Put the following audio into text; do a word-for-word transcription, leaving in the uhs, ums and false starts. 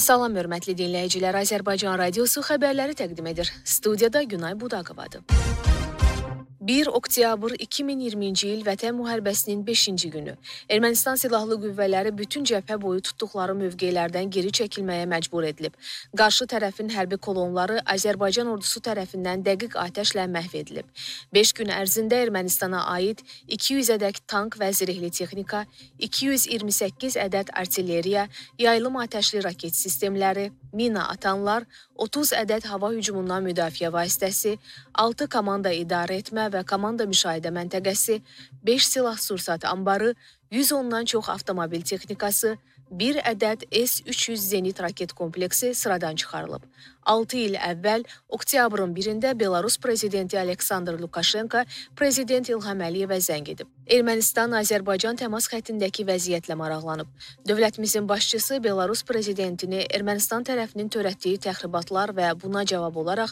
Salam, hörmətli dinləyicilər, Azərbaycan Radiosu xəbərləri təqdim edir. Studiyada Günay Budaqovadır. bir oktyabr iki min iyirminci il Vətən müharibəsinin beşinci günü. Ermənistan silahlı qüvvələri bütün cəbhə boyu tutduqları mövqelərdən geri çəkilməyə məcbur edilib. Qarşı tərəfin hərbi kolonları Azərbaycan ordusu tərəfindən dəqiq atəşlə məhv edilib. beş gün ərzində Ermənistana aid iki yüz ədəd tank və zirehli texnika, iki yüz iyirmi səkkiz ədəd artilleriya, yaylım atəşli raket sistemləri, mina atanlar, otuz ədəd hava hücumundan müdafiə vasitəsi, altı komanda idarə etmə və komanda müşahidə məntəqəsi, beş silah-sursat ambarı, yüz ondan çox avtomobil texnikası, bir ədəd S üç yüz zenit raket kompleksi sıradan çıxarılıb. altı il əvvəl, oktyabrın birində Belarus prezidenti Aleksandr Lukashenko prezident İlham Əliyevə zəng edib. Ermənistan Azərbaycan təmas xəttindəki vəziyyətlə maraqlanıb. Dövlətimizin başçısı Belarus prezidentini Ermənistan tərəfinin törətdiyi təxribatlar və buna cavab olaraq